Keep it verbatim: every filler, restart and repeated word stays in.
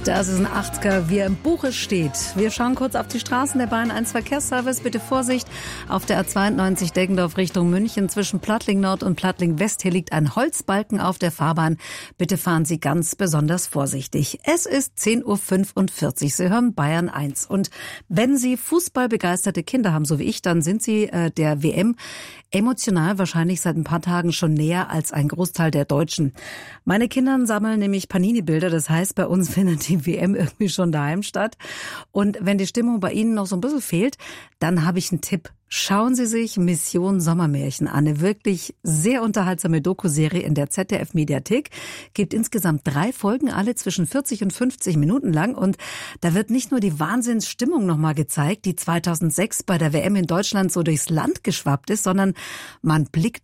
Das ist ein achtziger, wie er im Buche steht. Wir schauen kurz auf die Straßen der Bayern eins Verkehrsservice. Bitte Vorsicht auf der A zweiundneunzig Deggendorf Richtung München zwischen Plattling Nord und Plattling West. Hier liegt ein Holzbalken auf der Fahrbahn. Bitte fahren Sie ganz besonders vorsichtig. Es ist zehn Uhr fünfundvierzig. Sie hören Bayern eins. Und wenn Sie fußballbegeisterte Kinder haben, so wie ich, dann sind Sie äh, der W M emotional wahrscheinlich seit ein paar Tagen schon näher als ein Großteil der Deutschen. Meine Kinder sammeln nämlich Panini-Bilder. Das heißt, bei uns findet die W M irgendwie schon daheim statt. Und wenn die Stimmung bei Ihnen noch so ein bisschen fehlt, dann habe ich einen Tipp. Schauen Sie sich Mission Sommermärchen an. Eine wirklich sehr unterhaltsame Doku-Serie in der Z D F-Mediathek. Gibt insgesamt drei Folgen, alle zwischen vierzig und fünfzig Minuten lang. Und da wird nicht nur die Wahnsinnsstimmung nochmal gezeigt, die zweitausendsechs bei der W M in Deutschland so durchs Land geschwappt ist, sondern man blickt